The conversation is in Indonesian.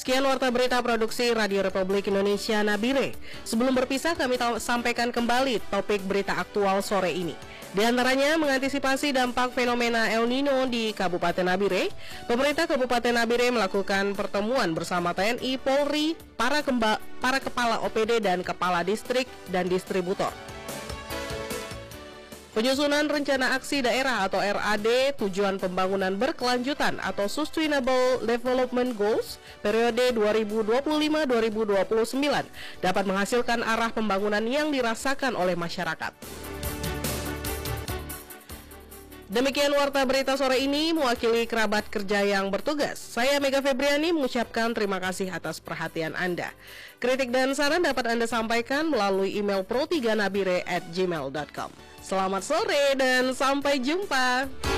Sekian warta berita produksi Radio Republik Indonesia Nabire. Sebelum berpisah, kami sampaikan kembali topik berita aktual sore ini. Di antaranya, mengantisipasi dampak fenomena El Nino di Kabupaten Nabire, pemerintah Kabupaten Nabire melakukan pertemuan bersama TNI, Polri, para kepala OPD dan kepala distrik dan distributor. Penyusunan Rencana Aksi Daerah atau RAD Tujuan Pembangunan Berkelanjutan atau Sustainable Development Goals periode 2025-2029 dapat menghasilkan arah pembangunan yang dirasakan oleh masyarakat. Demikian warta berita sore ini, mewakili kerabat kerja yang bertugas. Saya Mega Febriani mengucapkan terima kasih atas perhatian Anda. Kritik dan saran dapat Anda sampaikan melalui email pro3nabire@gmail.com. Selamat sore dan sampai jumpa.